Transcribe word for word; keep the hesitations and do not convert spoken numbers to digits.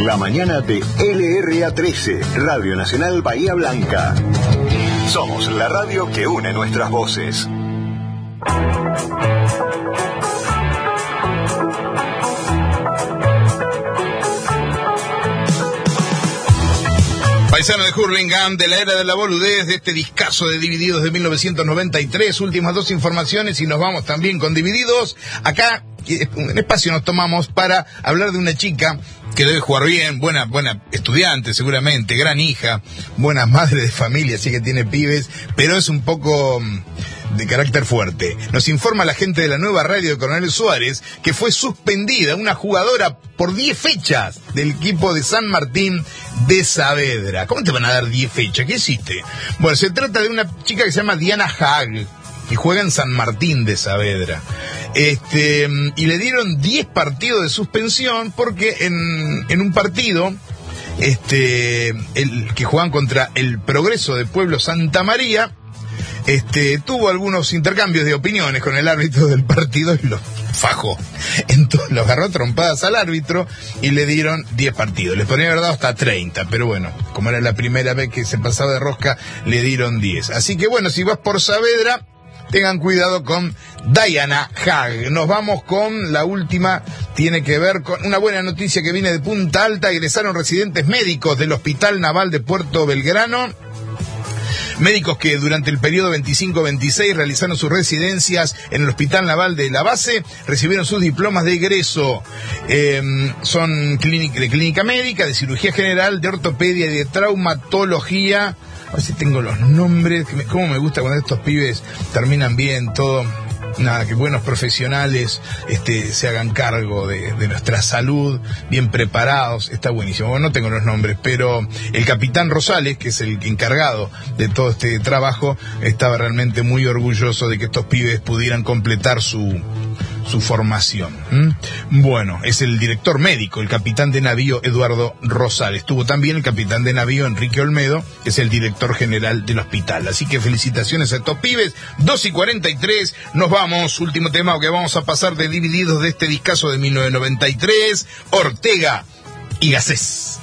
La mañana de L R A trece, Radio Nacional Bahía Blanca. Somos la radio que une nuestras voces. Paisano de Hurlingham, de la era de la boludez, de este discazo de Divididos de mil novecientos noventa y tres, últimas dos informaciones y nos vamos también con Divididos. Acá, un espacio nos tomamos para hablar de una chica que debe jugar bien, buena, buena estudiante seguramente, gran hija, buena madre de familia, así que tiene pibes, pero es un poco de carácter fuerte. Nos informa la gente de la nueva radio de Coronel Suárez que fue suspendida una jugadora por diez fechas del equipo de San Martín de Saavedra. ¿Cómo te van a dar diez fechas? ¿Qué hiciste? Bueno, se trata de una chica que se llama Diana Haag, que juega en San Martín de Saavedra. Este, y le dieron diez partidos de suspensión porque en, en un partido este, el, que juegan contra el Progreso de Pueblo Santa María, este, tuvo algunos intercambios de opiniones con el árbitro del partido y lo fajó. Entonces lo agarró trompadas al árbitro y le dieron diez partidos. Les podrían haber dado hasta treinta, pero bueno, como era la primera vez que se pasaba de rosca, le dieron diez. Así que bueno, si vas por Saavedra, tengan cuidado con Diana Haag. Nos vamos con la última, tiene que ver con una buena noticia que viene de Punta Alta. Egresaron residentes médicos del Hospital Naval de Puerto Belgrano. Médicos que durante el periodo veinticinco veintiséis realizaron sus residencias en el Hospital Naval de la Base, recibieron sus diplomas de egreso. Eh, son clínica, de clínica médica, de cirugía general, de ortopedia y de traumatología. A ver si tengo los nombres, cómo me gusta cuando estos pibes terminan bien, todo. Nada, que buenos profesionales este, se hagan cargo de, de nuestra salud, bien preparados, está buenísimo. Bueno, no tengo los nombres, pero el capitán Rosales, que es el encargado de todo este trabajo, estaba realmente muy orgulloso de que estos pibes pudieran completar su, su formación. ¿Mm? Bueno, es el director médico, el capitán de navío Eduardo Rosales. Estuvo también el capitán de navío Enrique Olmedo, que es el director general del hospital. Así que felicitaciones a estos pibes. dos y cuarenta y tres, nos vamos. Último tema que vamos a pasar de Divididos de este discazo de mil novecientos noventa y tres, Ortega y Gasset.